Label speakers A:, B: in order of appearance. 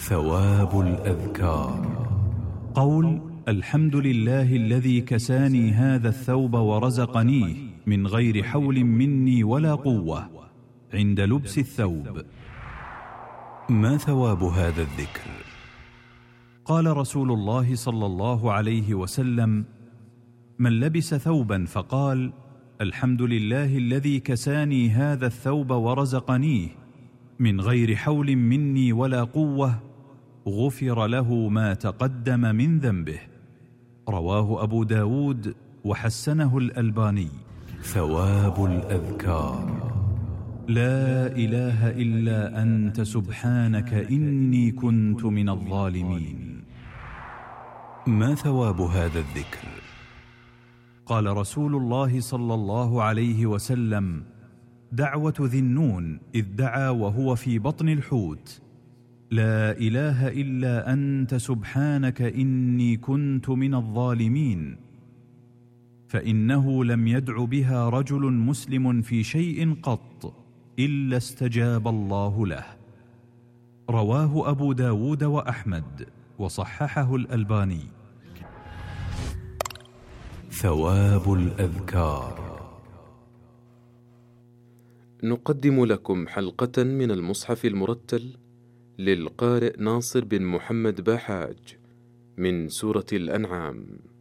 A: ثواب الأذكار. قول: الحمد لله الذي كساني هذا الثوب ورزقنيه من غير حول مني ولا قوة عند لبس الثوب. ما ثواب هذا الذكر؟ قال رسول الله صلى الله عليه وسلم: من لبس ثوبا فقال: الحمد لله الذي كساني هذا الثوب ورزقنيه من غير حول مني ولا قوة، غفر له ما تقدم من ذنبه. رواه أبو داود وحسنه الألباني. ثواب الأذكار: لا إله إلا أنت سبحانك إني كنت من الظالمين. ما ثواب هذا الذكر؟ قال رسول الله صلى الله عليه وسلم: دعوة ذي النون إذ دعا وهو في بطن الحوت: لا إله إلا أنت سبحانك إني كنت من الظالمين، فإنه لم يدع بها رجل مسلم في شيء قط إلا استجاب الله له. رواه أبو داود وأحمد وصححه الألباني. ثواب الأذكار.
B: نقدم لكم حلقة من المصحف المرتل للقارئ ناصر بن محمد باحاج من سورة الأنعام.